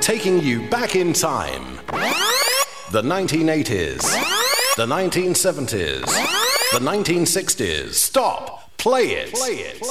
taking you back in time. The 1980s, the 1970s, the 1960s. Stop! Play it!